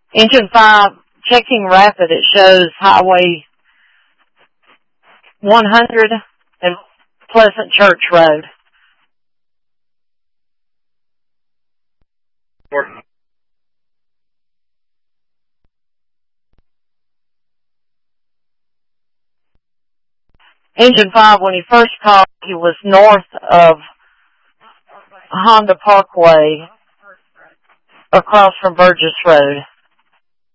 Engine 5, checking rapid, it shows Highway 100 and Pleasant Church Road. Engine 5, when he first called, he was north of Honda Parkway across from Burgess Road.